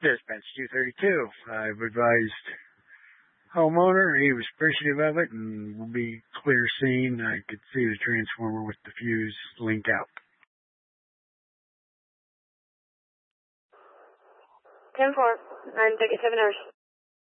Dispatch 232. I've advised homeowner. He was appreciative of it and will be clear seen. I could see the transformer with the fuse linked out. 10-4, 937 hours.